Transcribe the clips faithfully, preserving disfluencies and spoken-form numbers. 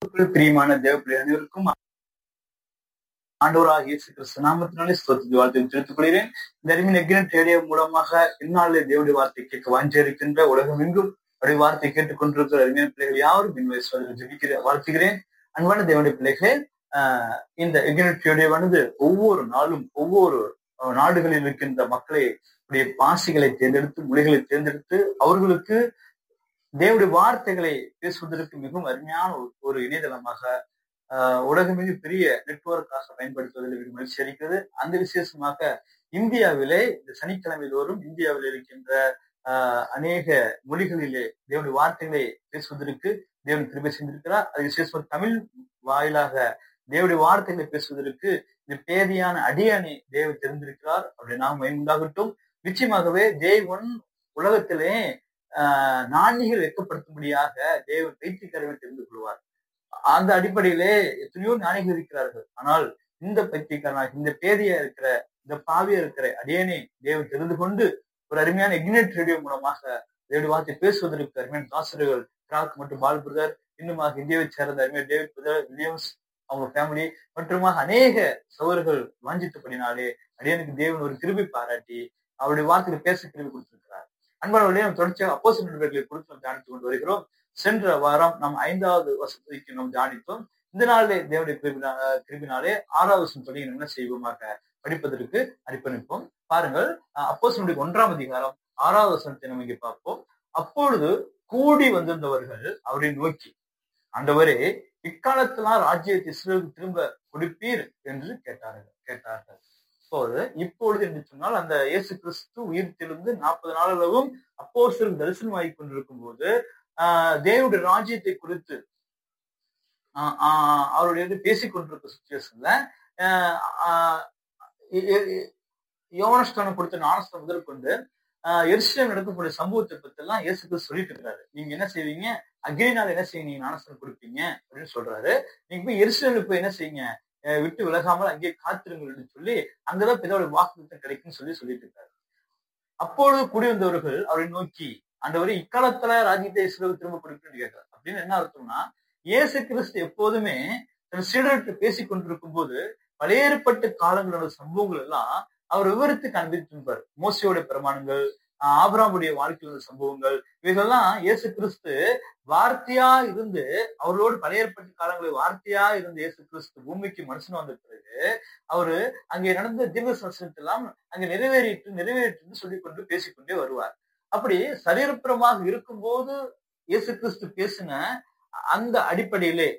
கிறிஸ்துவுக்குள் பிரியமான தேவ பிள்ளை அனைவருக்கும் ஆண்டவராக இயேசு கிறிஸ்து நாமத்தினாலே ஸ்தோத்திர வார்த்தை தெரிவித்துக் கொள்கிறேன். இந்த அறிவின் எக்னட் ரேடியோ மூலமாக இந்நாளிலே தேவனுடைய வார்த்தை கேட்க வாஞ்சிருக்கின்ற உலகம் எங்கும் அவருடைய வார்த்தை கேட்டுக் கொண்டிருக்கிற அறிஞர் பிள்ளைகள் யாரும் பின்வயசு ஜெபிக்கிற வாழ்த்துகிறேன். அன்பான தேவனுடைய பிள்ளைகளே, ஆஹ் இந்த எக்னட் ரேடியோவானது ஒவ்வொரு நாளும் ஒவ்வொரு நாடுகளில் இருக்கின்ற மக்களை பாசிகளை தேர்ந்தெடுத்து மொழிகளை தேர்ந்தெடுத்து அவர்களுக்கு தேவனுடைய வார்த்தைகளை பேசுவதற்கு மிகவும் அருமையான ஒரு இணையதளமாக ஆஹ் உலகமிக பெரிய நெட்வொர்க்காக பயன்படுத்துவதில் மிக மகிழ்ச்சி அளிக்கிறது. அந்த விசேஷமாக இந்தியாவிலே இந்த சனிக்கிழமை தோறும் இந்தியாவில் இருக்கின்ற ஆஹ் அநேக மொழிகளிலே தேவனுடைய வார்த்தைகளை பேசுவதற்கு தேவன் கிருபை செய்திருக்கிறார். அது விசேஷமாக தமிழ் வாயிலாக தேவனுடைய வார்த்தைகளை பேசுவதற்கு இந்த பேதியான அடியானை தேவன் தெரிந்திருக்கிறார். அப்படி நாம் உண்டாகட்டும். நிச்சயமாகவே தேவன் உலகத்திலே ஆஹ் நாணிகள் வெட்கப்படுத்தும்படியாக தேவன் பைத்தியக்காரவை தெரிந்து கொள்வார். அந்த அடிப்படையிலே எத்தனையோ ஞானிகள் இருக்கிறார்கள். ஆனால் இந்த பைத்தியக்காரனாக இந்த பேதியா இருக்கிற இந்த பாவியா இருக்கிற அடியனை தேவன் தெரிந்து கொண்டு ஒரு அருமையான இக்னட் ரேடியோ மூலமாக தேவனுடைய வார்த்தை பேசுவதற்கு அருமையான ஆசிரியர்கள் கிராக் மற்றும் பால் பிரதர், இன்னுமாக இந்தியாவை சேர்ந்த அருமையான டேவிட் பிரதர் வில்லியம்ஸ் அவங்க ஃபேமிலி மற்றுமாக அநேக சகோதரர்கள் வாஞ்சித்தபடினாலே அடியனுக்கு தேவன் ஒரு கிருபை பாராட்டி அவருடைய வார்த்தைகளை பேச கிருபை கொடுத்திருக்கிறார். அன்பானவர்களே, நம்ம தொடர்ச்சியாக அப்போஸ்தலர் நடவடிக்கைகளை குறித்து நாம் தியானித்துக் கொண்டு வருகிறோம். சென்ற வாரம் நாம் ஐந்தாவது வசனத்திற்கு நாம் தியானித்தோம். இந்த நாளிலே தேவனுடைய கிருபினா கிருபினாலே ஆறாவது வசனம் சொல்லி என்ன செய்வோமாக படிப்பதற்கு அர்ப்பணிப்போம். பாருங்கள், அப்போஸ்தலர் ஒன்றாம் அதிகாரம் ஆறாவது வசனத்தை நம்ம இங்கே பார்ப்போம். அப்பொழுது கூடி வந்திருந்தவர்கள் அவரை நோக்கி, ஆண்டவரே, இக்காலத்தினால் ராஜ்யத்தை இஸ்ரவேலுக்கு திரும்ப கொடுப்பீர் என்று கேட்டார்கள் கேட்டார்கள் இப்போது இப்பொழுது என்று சொன்னால் அந்த இயேசு கிறிஸ்து உயிர்த்தெழுந்து நாற்பது நாளளவும் அப்போஸ்தலருக்கு தரிசனமாகி கொண்டிருக்கும் போது ஆஹ் தேவனுடைய ராஜ்யத்தை குறித்து ஆஹ் ஆஹ் அவருடைய பேசிக் கொண்டிருக்க சுச்சுவேஷன்ல ஆஹ் யோவானஸ்நானம் கொடுத்த ஞானஸ்நானம் முதல் கொண்டு ஆஹ் எருசலேம் நடக்கக்கூடிய சம்பவத்தை பத்தி எல்லாம் இயேசு கிறிஸ்து சொல்லிட்டு இருக்காரு. நீங்க என்ன செய்வீங்க, அக்னினால என்ன செய்ய நீங்க ஞானஸ்நானம் கொடுப்பீங்க அப்படின்னு சொல்றாரு. நீங்க போய் எருசலேம்ல போய் என்ன செய்யுங்க, விட்டு விலகாமல் அங்கே காத்திருங்கள் சொல்லி அங்கதான் பிதாவுடைய வாக்குத்தத்தம் கிடைக்கும்னு சொல்லி சொல்லிட்டு இருக்காரு. அப்பொழுது கூடி வந்தவர்கள் அவரை நோக்கி, ஆண்டவரே, இக்காலத்துல ராஜ்யத்தை இஸ்ரவேலுக்கு திரும்ப கொடுப்பேன்னு கேட்கிறார். அப்படின்னு என்ன அர்த்தம்னா, இயேசு கிறிஸ்து எப்போதுமே தன் சீடர்கிட்ட பேசிக் கொண்டிருக்கும் போது பல்வேறுபட்ட காலங்களோட சம்பவங்கள் எல்லாம் அவர் விவரித்து காண்பித்திருப்பார். மோசையோட பிரமாணங்கள், ஆபிரகாமுடைய வாழ்க்கையோட சம்பவங்கள், இவைகள்லாம் இயேசு கிறிஸ்து வார்த்தையா இருந்து அவரோடு பழையற்பட்ட காலங்களில் வார்த்தையா இருந்த இயேசு கிறிஸ்து பூமிக்கு மனுஷன் வந்த பிறகு அவரு அங்கே நடந்த தீர்க்க தரிசனத்தை எல்லாம் அங்கே நிறைவேறிட்டு நிறைவேறிட்டு சொல்லிக் கொண்டு பேசிக்கொண்டே வருவார். அப்படி சரீரப்புறமாக இருக்கும்போது இயேசு கிறிஸ்து பேசின அந்த அடிப்படையிலே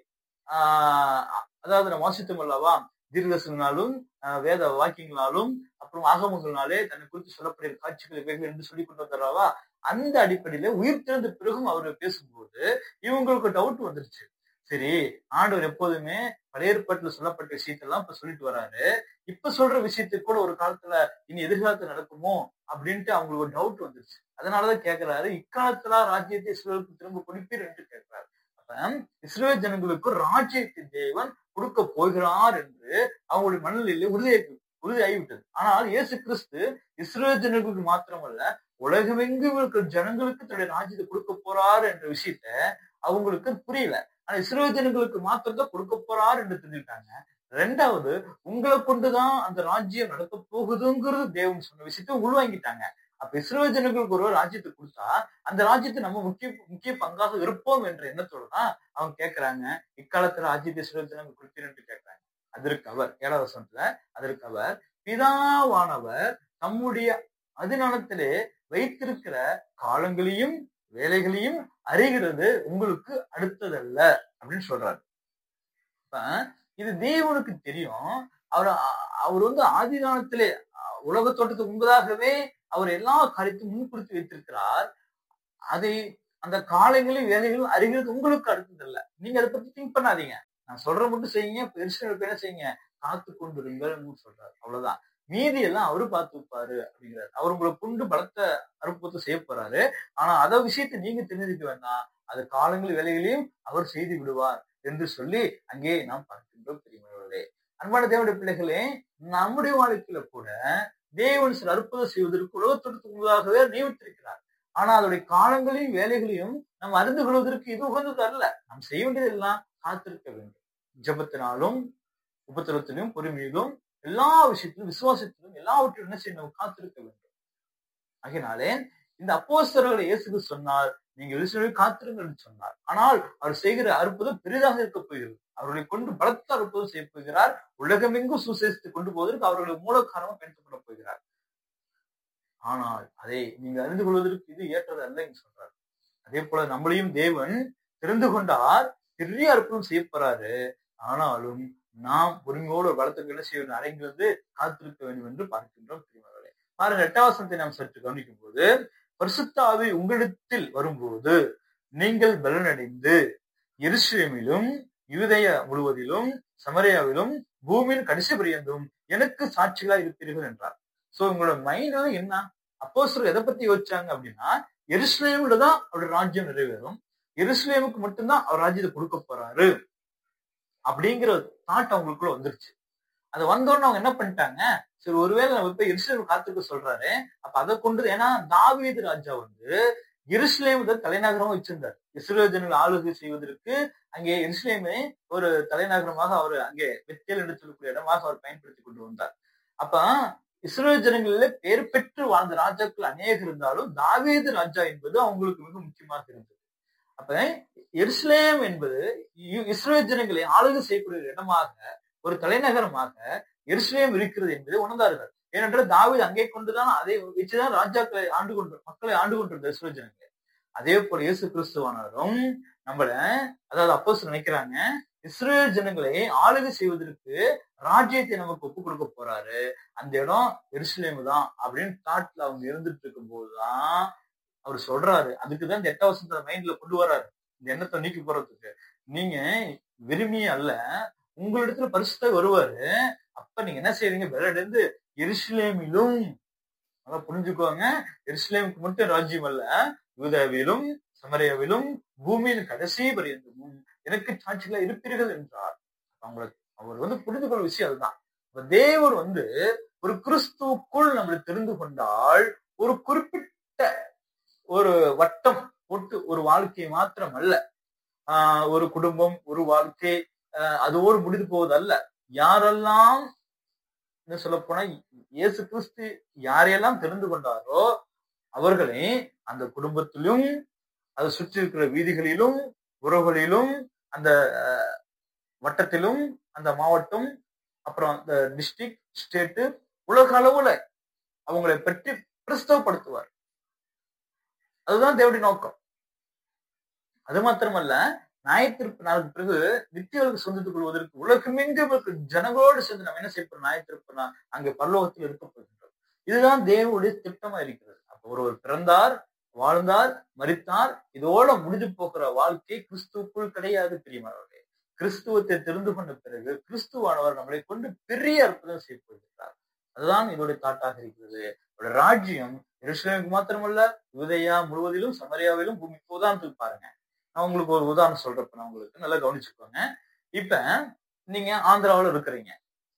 ஆஹ் அதாவது நம்ம வாசித்தோம் அல்லவா, தீர்க்கதரிசனாலும் வேத வாக்கியங்களாலும் அப்புறம் ஆகமங்களாலே தன்னை குறித்து சொல்லப்படுகிற காட்சிகள் வேக என்று சொல்லி கொண்டு வந்தாராவா, அந்த அடிப்படையில உயிர் திறந்த பிறகும் அவர் பேசும்போது இவங்களுக்கு டவுட் வந்துருச்சு. சரி, ஆண்டவர் எப்போதுமே பழைய ஏற்பாட்டுல சொல்லப்பட்ட விஷயத்தெல்லாம் இப்ப சொல்லிட்டு வராரு, இப்ப சொல்ற விஷயத்துக்கு கூட ஒரு காலத்துல இனி எதிர்காலத்துல நடக்குமோ அப்படின்ட்டு அவங்களுக்கு ஒரு டவுட் வந்துருச்சு. அதனாலதான் கேட்கிறாரு, இக்காலத்துல ராஜ்யத்தை இஸ்ரவேலுக்கு திரும்ப கொடுப்பீர் என்று கேட்கிறாரு. அப்ப இஸ்ரவேல் ஜனங்களுக்கு ராஜ்யத்தை தேவன் கொடுக்க போகிறார் என்று அவங்களுடைய மனநிலையிலே உறுதியாகி உறுதியாகிவிட்டது. ஆனால் இயேசு கிறிஸ்து இஸ்ரவேல் ஜனங்களுக்கு மாத்திரமல்ல, உலகமெங்கும் இருக்கிற ஜனங்களுக்கு தன்னுடைய ராஜ்யத்தை கொடுக்க போறாரு என்ற விஷயத்த அவங்களுக்கு புரியல. ஆனா இஸ்ரவேல் ஜனங்களுக்கு மாத்திரம் கொடுக்க போறாரு என்று தெரிஞ்சுட்டாங்க. ரெண்டாவது, உங்களை கொண்டுதான் அந்த ராஜ்யம் நடக்க போகுதுங்கிறது தேவன் சொன்ன விஷயத்த உள்வாங்கிட்டாங்க. அப்ப இஸ்ரவேல் ஜனங்களுக்கு ஒரு ராஜ்யத்தை கொடுத்தா அந்த ராஜ்யத்தை நம்ம முக்கிய முக்கிய பங்காக இருப்போம் என்ற எண்ணத்தோட தான் அவங்க கேட்கிறாங்க, இக்காலத்துல ராஜ்யத்தை இஸ்ரவேல் ஜனங்களுக்கு கொடுப்பீர் கேட்கிறாங்க. அதற்கு அவர் ஏழாவது வசனத்துல அதற்கு அவர், பிதாவானவர் தம்முடைய அதிநலத்திலே வைத்திருக்கிற காலங்களையும் வேலைகளையும் அறிகிறது உங்களுக்கு அடுத்ததல்ல அப்படின்னு சொல்றாரு. இப்ப இது தேவனுக்கு தெரியும். அவர் அவர் வந்து ஆதிகாலத்திலே உலக தோட்டத்துக்கு முன்பதாகவே அவர் எல்லா காரியத்தையும் முன்குறித்து வைத்திருக்கிறார். அதை அந்த காலங்களையும் வேலைகளும் அறிகிறது உங்களுக்கு அடுத்ததல்ல. நீங்க அதை பத்தி திங்க் பண்ணாதீங்க, நான் சொல்ற மட்டும் செய்யுங்க, பெருசுக்கு என்ன செய்யுங்க, காத்து கொண்டிருங்கள் சொல்றாரு. அவ்வளவுதான். மீதி எல்லாம் அவரு பார்த்து வைப்பாரு அப்படிங்கிறாரு. அவர் உங்களை கொண்டு பலத்த அற்புதத்தை செய்ய போறாரு. ஆனா அத விஷயத்தை நீங்க தெரிஞ்சுக்க வேண்டாம், அது காலங்கள் வேலைகளையும் அவர் செய்து விடுவார் என்று சொல்லி அங்கே நாம் பார்க்கின்றோம். பெரியவர்களே, அன்பான தேவனுடைய பிள்ளைகளே, நம்முடைய வாழ்க்கையில கூட தேவன் சில அற்புதம் செய்வதற்கு உலகத்திற்கு முன்பதாகவே நியமித்திருக்கிறார். ஆனா அதோடைய காலங்களையும் வேலைகளையும் நம்ம அறிந்து கொள்வதற்கு இது உகந்தது அல்ல. நாம் செய்ய வேண்டியதெல்லாம் காத்திருக்க வேண்டும். ஜெபத்தினாலும் உபத்திரத்திலும் பொறுமையிலும் எல்லா விஷயத்திலும் விசுவாசத்திலும் எல்லாவற்றிலும் என்ன செய்யணும்? காத்திருக்க வேண்டும். ஆகையினாலே இந்த அப்போஸ்தலர்களை இயேசு சொன்னார், நீங்கள் எருசலேமில் காத்திருங்கள் என்று சொன்னார். ஆனால் அவர் செய்கிற அற்புதம் பெரிதாக இருக்க போகிறது. அவர்களை கொண்டு பலத்த அற்புதம் செய்ய போகிறார். உலகமெங்கும் சுசேஷத்தை கொண்டு போவதற்கு அவர்களுடைய மூலக்காரமாக பயன்படுத்த போகிறார். ஆனால் அதை நீங்க அறிந்து கொள்வதற்கு இது ஏற்றது அல்ல என்று சொல்றார். அதே போல நம்மளையும் தேவன் தெரிந்து கொண்டார், பெரிய அற்புதம் செய்ய போறாரு. ஆனாலும் நாம் பொறுமையோடு ஒரு பலத்துக்கு என்ன செய்ய வேண்டும்? அடங்கி வந்து காத்திருக்க வேண்டும் என்று பார்க்கின்றோம். பாருங்க, எட்டாம் வசனத்தை நாம் சற்று கவனிக்கும் போது, பரிசுத்த ஆவி உங்களிடத்தில் வரும்போது நீங்கள் பலனடைந்து எருசலேமிலும் யூதேயா முழுவதிலும் சமரியாவிலும் பூமியின் கடைசி பரியந்தும் எனக்கு சாட்சிகளா இருப்பீர்கள் என்றார். சோ உங்களோட மைண்ட்ல என்ன? அப்போஸ்தலர் எதை பத்தி யோசிச்சாங்க அப்படின்னா, எருசலேம்ல தான் அவருடைய ராஜ்யம் நிறைவேறும், எருசலேமுக்கு மட்டும்தான் அவர் ராஜ்யத்தை கொடுக்க போறாரு அப்படிங்கிற தாட் அவங்களுக்குள்ள வந்துருச்சு. அது வந்தோன்னு அவங்க என்ன பண்ணிட்டாங்க, சரி ஒருவேளை நம்ம இப்ப எருசலேம் காத்துக்க சொல்றாரு, அப்ப அதை கொண்டு, ஏன்னா தாவீது ராஜா வந்து எருசலேம் தலைநகரமா வச்சிருந்தார். இஸ்ரவேல் ஜனங்கள் ஆளுகை செய்வதற்கு அங்கே எருசலேமை ஒரு தலைநகரமாக அவர் அங்கே பெத்தேல் என்று சொல்லக்கூடிய இடமாக அவர் பயன்படுத்தி கொண்டு வந்தார். அப்ப இஸ்ரவேல் ஜனங்களிலே பெயர் பெற்று வாழ்ந்த ராஜாக்கள் அநேகம் இருந்தாலும் தாவீது ராஜா என்பது அவங்களுக்கு மிக முக்கியமாக இருந்தது. அப்ப எருசலேம் என்பது இஸ்ரவேல் ஜனங்களை ஆளுகை செய்யக்கூடிய இடமாக, ஒரு தலைநகரமாக எருசலேம் இருக்கிறது என்பதை உணர்ந்தார்கள். ஏனென்றால் தாவீது அங்கே கொண்டுதான் அதை வச்சுதான் ராஜாக்களை ஆண்டு கொண்டு மக்களை ஆண்டு கொண்டிருந்த இஸ்ரவேல் ஜனங்களை. அதே போல இயேசு கிறிஸ்துவானவரும் நம்மள, அதாவது அப்போஸ்தலர் நினைக்கிறாங்க, இஸ்ரவேல் ஜனங்களை ஆளுகை செய்வதற்கு ராஜ்யத்தை நமக்கு ஒப்புக் கொடுக்க போறாரு, அந்த இடம் எருசலேம் தான் அப்படின்னு தாட்ல அவங்க இருந்துட்டு இருக்கும் போதுதான் அவர் சொல்றாரு. அதுக்குதான் இந்த எட்டாம் வசனத்தை மைண்ட்ல கொண்டு வர்றாரு, இந்த எண்ணத்தை நீக்கி போறதுக்கு. நீங்க விரும்பியே அல்ல, உங்களிடத்துல பரிசுத்த வருவாரு. அப்ப நீங்க என்ன செய்வீங்க? வெளியிருந்து எருசலேமிலும், அதான் புரிஞ்சுக்கோங்க, எருசலேமுக்கு மட்டும் ராஜ்யம் அல்ல, யூதாவிலும் சமரியாவிலும் பூமியின் கடைசி பரியந்தமும் எனக்கு சாட்சிகளா இருப்பீர்கள் என்றார். அவங்களுக்கு அவர் வந்து புரிந்து கொள்ள விஷயம் அதுதான். தேவர் வந்து ஒரு கிறிஸ்துவுக்குள் நம்மளை தெரிந்து கொண்டால், ஒரு குறிப்பிட்ட ஒரு வட்டம் போட்டு ஒரு வாழ்க்கை மாத்திரம் அல்ல, ஆஹ் ஒரு குடும்பம், ஒரு வாழ்க்கை, அஹ் அதோடு முடிந்து போவது அல்ல. யாரெல்லாம் சொல்ல போனா இயேசு கிறிஸ்து யாரையெல்லாம் தெரிந்து கொண்டாரோ அவர்களை அந்த குடும்பத்திலும், அதை சுற்றி இருக்கிற வீதிகளிலும், உறவுகளிலும், அந்த வட்டத்திலும், அந்த மாவட்டம், அப்புறம் அந்த டிஸ்ட்ரிக்ட், ஸ்டேட்டு, உலக அளவுல அவங்களை பற்றி பிரஸ்தவப்படுத்துவார். அதுதான் தேவனுடைய நோக்கம். அது மாத்திரமல்ல, ஞாயிற்றுப்பு நாளுக்கு பிறகு நித்தியவர்களுக்கு சொந்தத்துக் கொள்வதற்கு உலகமெங்கும் ஜனங்களோடு சேர்ந்து நம்ம என்ன செய்யப்போம்? ஞாயிற்றுப்பு அங்கே பரலோகத்தில் இருக்க போகின்றோம். இதுதான் தேவனுடைய திட்டமா இருக்கிறது. அப்ப ஒருவர் பிறந்தார், வாழ்ந்தார், மரித்தார், இதோட முடிஞ்சு போகிற வாழ்க்கை கிறிஸ்துவுக்குள் கிடையாது. பிரியமானவர்களே, கிறிஸ்துவத்தை தெரிந்து கொண்ட பிறகு கிறிஸ்துவானவர் நம்மளை கொண்டு பெரிய அற்புதம் செய்ய போகிறார். அதுதான் இதோடைய தாட்டாக இருக்கிறது. ராஜ்யம் எருசலேமுக்கு மாத்திரமல்ல, யூதேயா முழுவதிலும் சமரியாவிலும் பூமி. உதாரணத்துக்கு பாருங்க, நான் உங்களுக்கு ஒரு உதாரணம் சொல்றப்ப நான் உங்களுக்கு நல்லா கவனிச்சுக்கோங்க. இப்ப நீங்க ஆந்திராவில் இருக்கிறீங்க,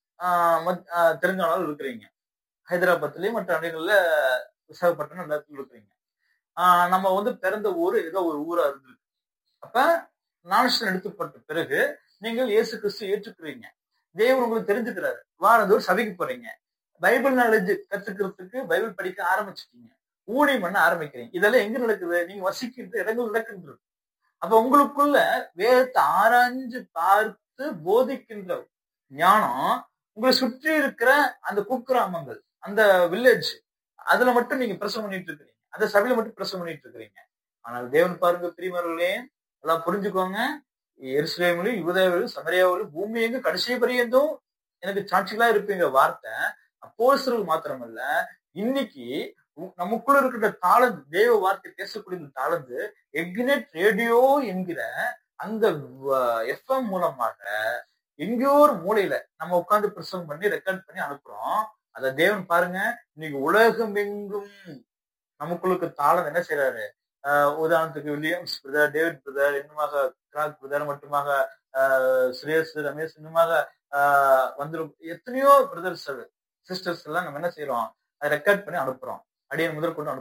ஆஹ் தெலுங்கானாவில் இருக்கிறீங்க, ஹைதராபாத்லயும் மற்ற இடங்கள்ல விசாகப்பட்டினம் எல்லாத்துக்கும் இருக்கிறீங்க. ஆஹ் நம்ம வந்து பிறந்த ஊர் ஏதோ ஒரு ஊரா இருந்திருக்கு. அப்ப நான்ஸ்டன் எடுத்துப்பட்ட பிறகு நீங்கள் இயேசு கிறிஸ்து ஏற்றுக்கிறீங்க, தேவன் உங்களுக்கு தெரிஞ்சுக்கிறாரு, வாரந்தோறும் சபைக்கு போறீங்க, பைபிள் நாலேஜ் கத்துக்கிறதுக்கு பைபிள் படிக்க ஆரம்பிச்சுட்டீங்க, ஊழியம் பண்ண ஆரம்பிக்கிறீங்க. இதெல்லாம் எங்க நடக்குது? நீங்க வசிக்கின்ற இடங்கள் நடக்கின்றது. அப்ப உங்களுக்குள்ள வேதத்தை ஆராய்ஞ்சு பார்த்து போதிக்கின்ற ஞானம் உங்களை சுற்றி இருக்கிற அந்த குக்கிராமங்கள், அந்த வில்லேஜ், அதுல மட்டும் நீங்க பிரசவம் பண்ணிட்டு இருக்கிறீங்க, அந்த சபையில மட்டும் பிரசவம் பண்ணிட்டு இருக்கிறீங்க. ஆனால் தேவன் பாருங்க பிரியமானவர்களே, எல்லாம் புரிஞ்சுக்கோங்க, எருசலேமிலும் யூதேயாவிலும் சமரியாவிலும் பூமி எங்க கடைசி பரியந்தும் எனக்கு சாட்சிகளா இருப்பீங்க வார்த்தை அப்போஸ்தலர்கள் மாத்திரமல்ல, இன்னைக்கு நமக்குள்ள இருக்கிற தாளந்து, தேவ வார்த்தை பேசக்கூடிய தாளந்து எக்னெட் ரேடியோ என்கிற அந்த எஃப்எம் மூலமாக எங்கேயோ ஒரு மூலையில நம்ம உட்கார்ந்து பிரசவம் பண்ணி ரெக்கார்ட் பண்ணி அனுப்புறோம். அத தேவன் பாருங்க, இன்னைக்கு உலகம் எங்கும் நமக்குள்ள தாளந்து என்ன செய்யறாரு? ஆஹ் உதாரணத்துக்கு வில்லியம்ஸ் பிரதர், டேவிட் பிரதர், இன்னுமாக கிராக் பிரதர், மட்டுமாக ஆஹ் சுரேஷ், ரமேஷ், இன்னுமாக ஆஹ் வந்துடும் எத்தனையோ பிரதர்ஸ் சிஸ்டர்ஸ் எல்லாம் நம்ம என்ன செய்யறோம்? அதை ரெக்கார்ட் பண்ணி அனுப்புறோம், அடியை முதல் கொண்டு அனுப்புறோம்.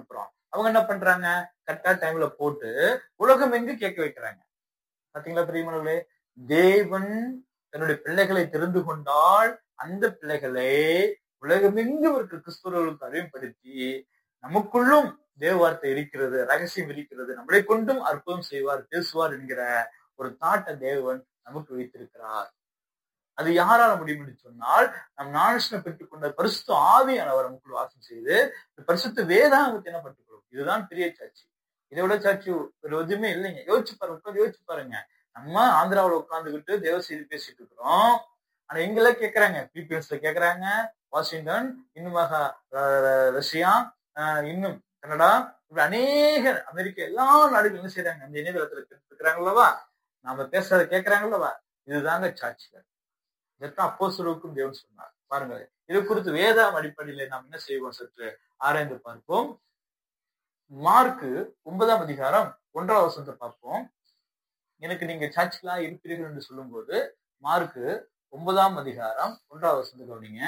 அவங்க என்ன பண்றாங்க, கரெக்டா டைம்ல போட்டு உலகம் எங்கு கேட்க வைக்கிறாங்க. பாத்தீங்களா பிரியமானவர்களே, தேவன் தன்னுடைய பிள்ளைகளை தெரிந்து கொண்டால் அந்த பிள்ளைகளை உலகமெங்கும் இருக்கிற கிறிஸ்தவர்களுக்கு அறிவுப்படுத்தி, நமக்குள்ளும் தேவ வார்த்தை இருக்கிறது, ரகசியம் இருக்கிறது, நம்மளை கொண்டும் அற்புதம் செய்வார், பேசுவார் என்கிற ஒரு தாட்டை தேவன் நமக்கு வைத்திருக்கிறார். அது யாரால முடியும் என்று சொன்னால், நம் ஞானஸ்நானம் பெற்றுக் கொண்ட பரிசுத்த ஆவியானவர் நமக்குள் வாசம் செய்து பரிசுத்த வேதாகமத்தை என்ன பட்டுக்கொள்ளும். இதுதான் பெரிய சாட்சி. இதை விட சாட்சி ஒரு எதுவுமே இல்லைங்க. யோசிச்சு பாருங்க, உட்காந்து யோசிச்சு பாருங்க. நம்ம ஆந்திராவில் உட்கார்ந்துகிட்டு தேவ செய்தி பேசிட்டு இருக்கிறோம். ஆனா எங்கெல்லாம் கேட்கறாங்க, பிலிப்பீன்ஸ்ல கேட்கறாங்க, வாஷிங்டன், இன்னுமாக ரஷ்யா, இன்னும் கனடா, இப்படி அநேக அமெரிக்கா எல்லா நாடுகளும் என்ன செய்யறாங்க, அந்த இணையதளத்துல இருக்கிறாங்களவா, நாம பேசுறத கேட்கறாங்களவா. இதுதாங்க சாட்சிகள். இதற்காக அப்போஸ்தலருக்கும் தேவன் சொன்னார். பாருங்க, இது குறித்து வேதாம் அடிப்படையில நாம் என்ன செய்வோம் சற்று ஆராய்ந்து பார்ப்போம். மார்க்கு ஒன்பதாம் அதிகாரம் ஒன்றாம் வசனத்தை பார்ப்போம். எனக்கு நீங்க சாட்சிகளா இருப்பீர்கள் என்று சொல்லும் போது, மார்க்கு ஒன்பதாம் அதிகாரம் ஒன்றாம் வசனத்தை கவனிங்க.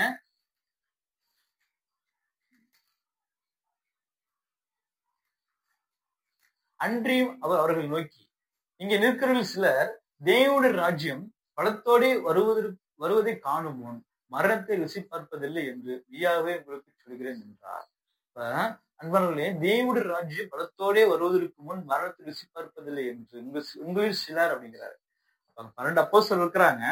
அன்றியும் அவர் அவர்கள் நோக்கி, இங்க நிற்கிறவர்கள் சிலர் தேவனுடைய ராஜ்யம் பலத்தோடு வருவதற்கு வருவதை காணும் முன் மரணத்தை ருசி பார்ப்பதில்லை என்று மெய்யாகவே உங்களுக்கு சொல்கிறேன் என்றார். இப்ப அன்பானவர்களே, தேவனுடைய ராஜ்யம் பலத்தோடே வருவதற்கு முன் மரணத்தை ருசி பார்ப்பதில்லை என்று உங்க உங்களில் சிலர் அப்படிங்கிறாரு. பன்னெண்டு அப்போஸ்தலர் இருக்கிறாங்க.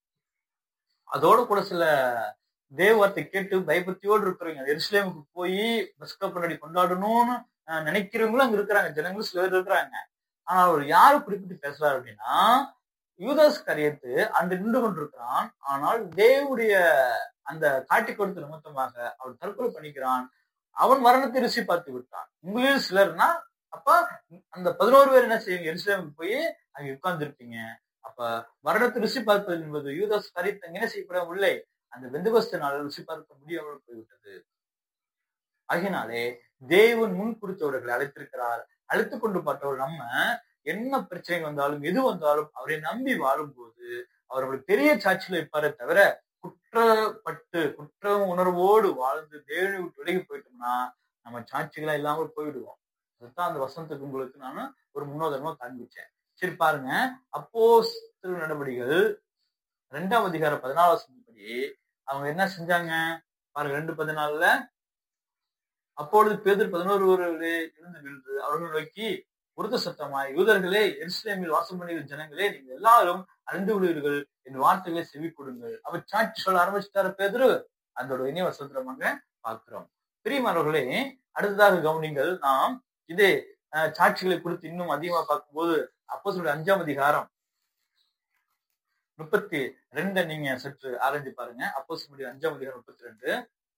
அதோட கூட சில தேவ வார்த்தை கேட்டு பயபக்தியோடு இருக்கிறவங்க, எருசலேமுக்கு போய் பஸ்கா பண்டிகை கொண்டாடணும்னு நினைக்கிறவங்களும் அங்க இருக்கிறாங்க, ஜனங்களும் சில பேர் இருக்கிறாங்க. ஆனா அவர் யாரு குறிப்பிட்டு பேசுறாரு அப்படின்னா, யூதாஸ் கரியத்து அன்று நின்று கொண்டிருக்கிறான். ஆனால் தேவனுடைய அந்த காட்டி கொடுத்த நிமித்தமாக அவன் தற்கொலை பண்ணிக்கிறான். அவன் மரணத்தை ருசி பார்த்து விட்டான். உங்களில் சிலர்னா, அப்ப அந்த பதினோரு பேர் என்ன செய்யுங்க, எருசலேமுக்கு போய் அங்க உட்கார்ந்து இருப்பீங்க. அப்ப மரணத்தை ருசி பார்ப்பது என்பது யூதாஸ் கரியத்து அங்க என்ன செய்யப்படவில்லை, அந்த பெந்தெகோஸ்தே நாளில் ருசி பார்க்க முடியாமல் போய்விட்டது. ஆகினாலே தேவன் முன் குறித்தவர்களை அழைத்திருக்கிறார். அழைத்துக் கொண்டு பார்த்தவர்கள் நம்ம என்ன பிரச்சனை வந்தாலும் எது வந்தாலும் அவரை நம்பி வாழும்போது அவர்களுடைய பெரிய சாட்சியில இருப்பாரே தவிர, குற்றப்பட்டு குற்ற உணர்வோடு வாழ்ந்து தேவனை விட்டு விலகி போயிட்டோம்னா நம்ம சாட்சிகளா இல்லாமல் போயிடுவோம். அதுதான் அந்த வசனத்துக்கு உங்களுக்கு நான் ஒரு முன்னோதரமா காண்பிச்சேன். சரி பாருங்க, அப்போஸ்தலர் நடவடிக்கைகள் ரெண்டாம் அதிகாரம் பதினாலாம் வசனப்படி அவங்க என்ன செஞ்சாங்க பாருங்க. ரெண்டு பதினாலுல, அப்பொழுது பேதுரு பதினோருவர்களே இருந்து விழுந்து அவர்கள் நோக்கி உறுத்த சத்தமாய், யூதர்களே, எருசலேமில் வாசம் பண்ணுகிற ஜனங்களே, நீங்க எல்லாரும் அறிந்து கொள்வீர்கள், என் வார்த்தைகளை செவி கொடுங்கள். அவர் சாட்சி சொல்ல ஆரம்பிச்சுட்டாரு பேதுரு. அதோட இணைய வசனத்தை நாங்க பார்க்கிறோம். பிரியமானவர்களே, அடுத்ததாக கவனிங்கள். நாம் இதே சாட்சிகளை குறித்து இன்னும் அதிகமா பார்க்கும்போது அப்போஸ்தலர் அஞ்சாம் அதிகாரம் முப்பத்தி ரெண்டு நீங்க சற்று ஆராய்ந்து பாருங்க. அப்போஸ்தலர் அஞ்சாம் அதிகாரம் முப்பத்தி ரெண்டு.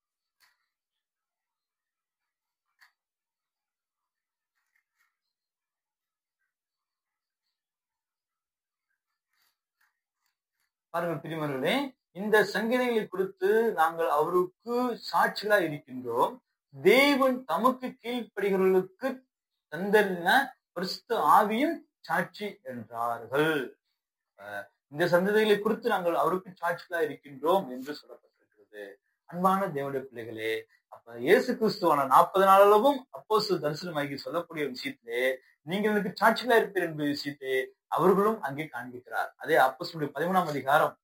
பாருங்கள் பிரியமானவர்களே, இந்த சங்கதிகளை குறித்து நாங்கள் அவருக்கு சாட்சிகளா இருக்கின்றோம். தேவன் தமக்கு கீழ்ப்படுகிறவர்களுக்கு தந்தன பரிசுத்த ஆவியும் சாட்சி என்றார்கள். இந்த சந்ததிகளை குறித்து நாங்கள் அவருக்கு சாட்சிகளா இருக்கின்றோம் என்று சொல்லப்பட்டிருக்கிறது. அன்பான தேவனுடைய பிள்ளைகளே, அப்ப இயேசு கிறிஸ்துவான நாற்பது நாளளவும் அப்போஸ்தலர் தரிசனமாகி சொல்லக்கூடிய விஷயத்திலே நீங்கள் எனக்கு சாட்சிகளா இருப்பீர் என்ற விஷயத்தை அவர்களும் அங்கே காண்பிக்கிறார். அதே அப்போஸ்தலர் பதிமூணாம் அதிகாரம்